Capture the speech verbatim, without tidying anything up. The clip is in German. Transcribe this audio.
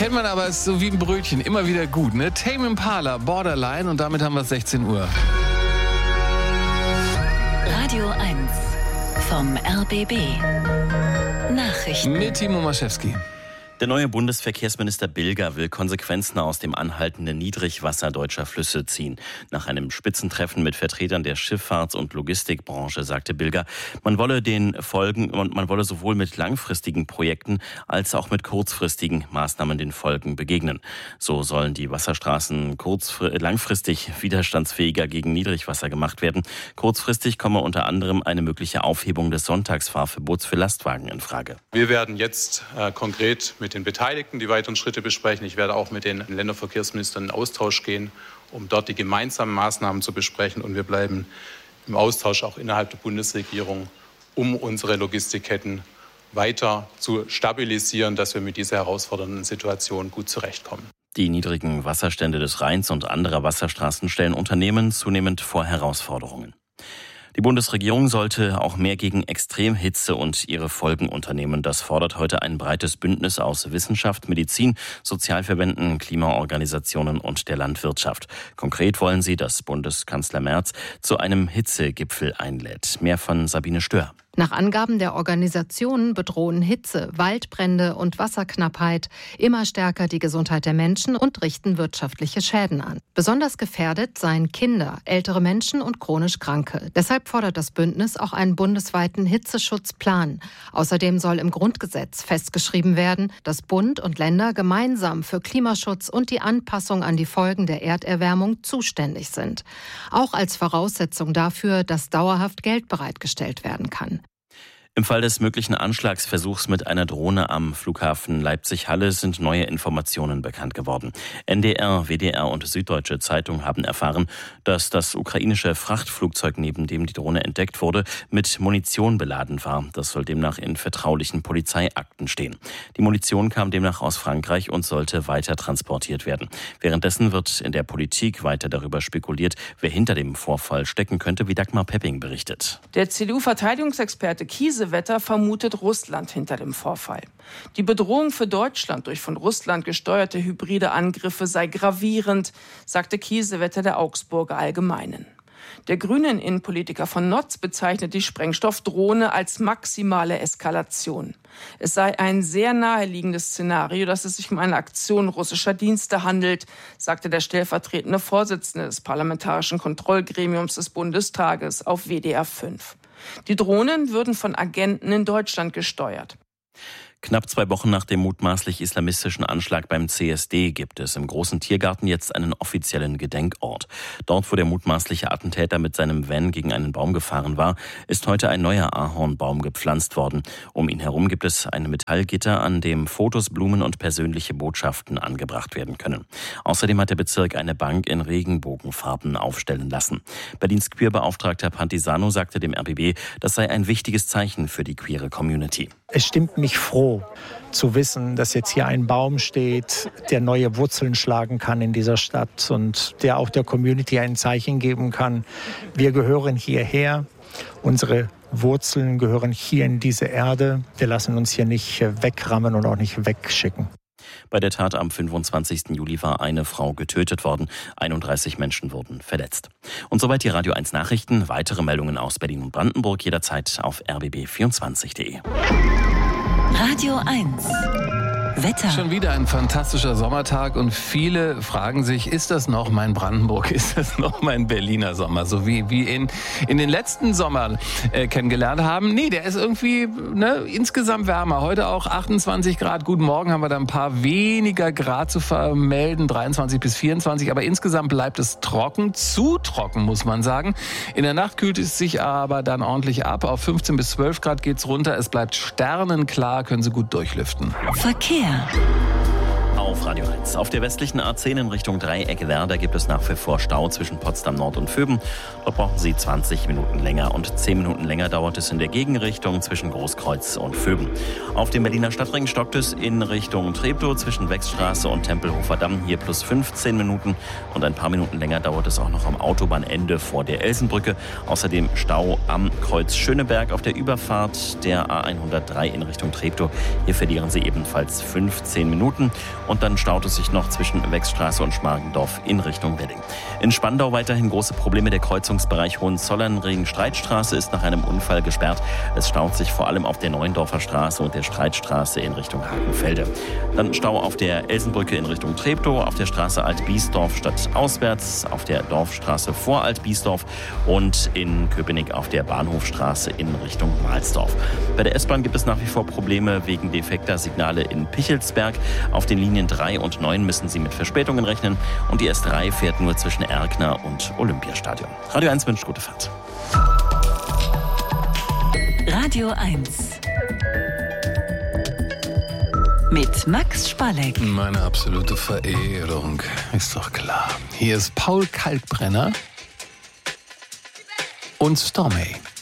kennt man aber, ist so wie ein Brötchen, immer wieder gut, ne? Tame Impala, Borderline, und damit haben wir sechzehn Uhr. Radio eins vom R B B. Nachrichten mit Timo Maschewski. Der neue Bundesverkehrsminister Bilger will Konsequenzen aus dem anhaltenden Niedrigwasser deutscher Flüsse ziehen. Nach einem Spitzentreffen mit Vertretern der Schifffahrts- und Logistikbranche sagte Bilger, man wolle den Folgen und man wolle sowohl mit langfristigen Projekten als auch mit kurzfristigen Maßnahmen den Folgen begegnen. So sollen die Wasserstraßen kurzfr- langfristig widerstandsfähiger gegen Niedrigwasser gemacht werden. Kurzfristig komme unter anderem eine mögliche Aufhebung des Sonntagsfahrverbots für Lastwagen in Frage. Wir werden jetzt äh, konkret mit den Beteiligten die weiteren Schritte besprechen. Ich werde auch mit den Länderverkehrsministern in Austausch gehen, um dort die gemeinsamen Maßnahmen zu besprechen. Und wir bleiben im Austausch auch innerhalb der Bundesregierung, um unsere Logistikketten weiter zu stabilisieren, dass wir mit dieser herausfordernden Situation gut zurechtkommen. Die niedrigen Wasserstände des Rheins und anderer Wasserstraßen stellen Unternehmen zunehmend vor Herausforderungen. Die Bundesregierung sollte auch mehr gegen Extremhitze und ihre Folgen unternehmen. Das fordert heute ein breites Bündnis aus Wissenschaft, Medizin, Sozialverbänden, Klimaorganisationen und der Landwirtschaft. Konkret wollen sie, dass Bundeskanzler Merz zu einem Hitzegipfel einlädt. Mehr von Sabine Stör. Nach Angaben der Organisationen bedrohen Hitze, Waldbrände und Wasserknappheit immer stärker die Gesundheit der Menschen und richten wirtschaftliche Schäden an. Besonders gefährdet seien Kinder, ältere Menschen und chronisch Kranke. Deshalb fordert das Bündnis auch einen bundesweiten Hitzeschutzplan. Außerdem soll im Grundgesetz festgeschrieben werden, dass Bund und Länder gemeinsam für Klimaschutz und die Anpassung an die Folgen der Erderwärmung zuständig sind. Auch als Voraussetzung dafür, dass dauerhaft Geld bereitgestellt werden kann. Im Fall des möglichen Anschlagsversuchs mit einer Drohne am Flughafen Leipzig-Halle sind neue Informationen bekannt geworden. N D R, W D R und Süddeutsche Zeitung haben erfahren, dass das ukrainische Frachtflugzeug, neben dem die Drohne entdeckt wurde, mit Munition beladen war. Das soll demnach in vertraulichen Polizeiakten stehen. Die Munition kam demnach aus Frankreich und sollte weiter transportiert werden. Währenddessen wird in der Politik weiter darüber spekuliert, wer hinter dem Vorfall stecken könnte, wie Dagmar Pepping berichtet. Der C D U-Verteidigungsexperte Kiese Wetter vermutet Russland hinter dem Vorfall. Die Bedrohung für Deutschland durch von Russland gesteuerte hybride Angriffe sei gravierend, sagte Kiesewetter der Augsburger Allgemeinen. Der grünen Innenpolitiker von Notz bezeichnet die Sprengstoffdrohne als maximale Eskalation. Es sei ein sehr naheliegendes Szenario, dass es sich um eine Aktion russischer Dienste handelt, sagte der stellvertretende Vorsitzende des Parlamentarischen Kontrollgremiums des Bundestages auf W D R fünf. Die Drohnen würden von Agenten in Deutschland gesteuert. Knapp zwei Wochen nach dem mutmaßlich islamistischen Anschlag beim C S D gibt es im Großen Tiergarten jetzt einen offiziellen Gedenkort. Dort, wo der mutmaßliche Attentäter mit seinem Van gegen einen Baum gefahren war, ist heute ein neuer Ahornbaum gepflanzt worden. Um ihn herum gibt es ein Metallgitter, an dem Fotos, Blumen und persönliche Botschaften angebracht werden können. Außerdem hat der Bezirk eine Bank in Regenbogenfarben aufstellen lassen. Berlins Queerbeauftragter Pantisano sagte dem R B B, das sei ein wichtiges Zeichen für die queere Community. Es stimmt mich froh, zu wissen, dass jetzt hier ein Baum steht, der neue Wurzeln schlagen kann in dieser Stadt und der auch der Community ein Zeichen geben kann. Wir gehören hierher, unsere Wurzeln gehören hier in diese Erde. Wir lassen uns hier nicht wegrammen und auch nicht wegschicken. Bei der Tat am fünfundzwanzigsten Juli war eine Frau getötet worden. einunddreißig Menschen wurden verletzt. Und soweit die Radio eins Nachrichten. Weitere Meldungen aus Berlin und Brandenburg jederzeit auf r b b vierundzwanzig punkt de. Radio eins Wetter. Schon wieder ein fantastischer Sommertag und viele fragen sich, ist das noch mein Brandenburg, ist das noch mein Berliner Sommer, so wie wir ihn in den letzten Sommern äh, kennengelernt haben. Nee, der ist irgendwie ne, insgesamt wärmer. Heute auch achtundzwanzig Grad. Guten Morgen haben wir da ein paar weniger Grad zu vermelden, dreiundzwanzig bis vierundzwanzig. Aber insgesamt bleibt es trocken, zu trocken muss man sagen. In der Nacht kühlt es sich aber dann ordentlich ab. Auf fünfzehn bis zwölf Grad geht's runter. Es bleibt sternenklar, können Sie gut durchlüften. Verkehr. Auf Radio eins. Auf der westlichen A zehn in Richtung Dreieck-Werder gibt es nach wie vor Stau zwischen Potsdam Nord und Vöben. Dort brauchen Sie zwanzig Minuten länger und zehn Minuten länger dauert es in der Gegenrichtung zwischen Großkreuz und Vöben. Auf dem Berliner Stadtring stockt es in Richtung Treptow zwischen Wechsstraße und Tempelhofer Damm. Hier plus fünfzehn Minuten und ein paar Minuten länger dauert es auch noch am Autobahnende vor der Elsenbrücke. Außerdem Stau am Kreuz Schöneberg auf der Überfahrt der A hundertdrei in Richtung Treptow. Hier verlieren Sie ebenfalls fünfzehn Minuten. Und dann staut es sich noch zwischen Wechsstraße und Schmargendorf in Richtung Wedding. In Spandau weiterhin große Probleme. Der Kreuzungsbereich Hohenzollern-Streitstraße ist nach einem Unfall gesperrt. Es staut sich vor allem auf der Neuendorfer Straße und der Streitstraße in Richtung Hakenfelde. Dann Stau auf der Elsenbrücke in Richtung Treptow, auf der Straße Alt-Biesdorf statt auswärts, auf der Dorfstraße vor Alt-Biesdorf und in Köpenick auf der Bahnhofstraße in Richtung Mahlsdorf. Bei der S-Bahn gibt es nach wie vor Probleme wegen defekter Signale in Pichelsberg. Auf den Linien drei und neun müssen Sie mit Verspätungen rechnen und die S drei fährt nur zwischen Erkner und Olympiastadion. Radio eins wünscht gute Fahrt. Radio eins. Mit Max Spalleck. Meine absolute Verehrung, ist doch klar. Hier ist Paul Kalkbrenner und Stormy.